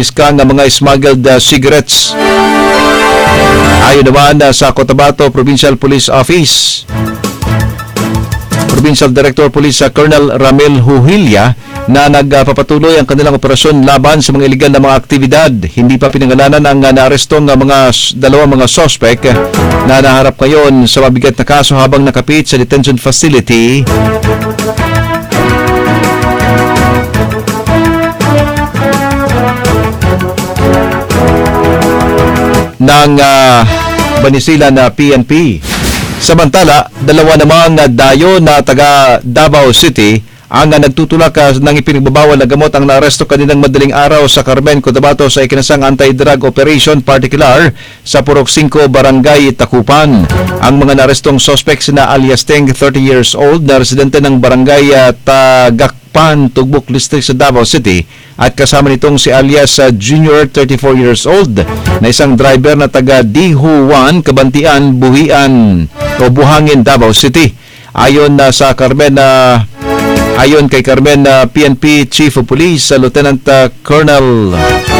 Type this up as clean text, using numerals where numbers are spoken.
iska nga mga smuggled cigarettes. Ayon naman sa Cotabato Provincial Police Office, Provincial Director Police Colonel Ramil Huhilya, na nagpapatuloy ang kanilang operasyon laban sa mga iligal na mga aktibidad. Hindi pa pinangalanan ang naarestong dalawang mga suspect na naharap ngayon sa mabigat na kaso habang nakapit sa detention facility ng Banisilan na PNP. Samantala, dalawa namang dayo na taga Davao City ang nagtutulak ng ipinagbabawal na gamot ang naaresto kaninang madaling araw sa Carmen, Cotabato sa ikinasang anti-drug operation, particular sa Purok 5, Barangay Takupan. Ang mga naarestong suspects na alias Teng, 30 years old, na residente ng Barangay Tagakpan, Tugbok District sa Davao City, at kasama nitong si alias Junior, 34 years old, na isang driver na taga Dihuan, Kabantian, Buhangin, Davao City. Ayon kay Carmen, PNP Chief of Police Lieutenant Colonel